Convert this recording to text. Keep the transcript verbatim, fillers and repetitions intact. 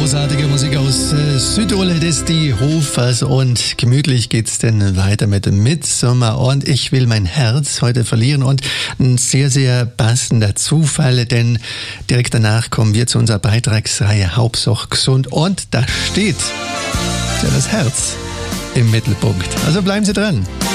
Großartige Musik aus äh, Südtirol, das ist die Hofers, und gemütlich geht's denn weiter mit dem Midsommar und ich will mein Herz heute verlieren, und ein sehr, sehr passender Zufall, denn direkt danach kommen wir zu unserer Beitragsreihe Hauptsache gesund, und da steht ja das Herz im Mittelpunkt. Also bleiben Sie dran.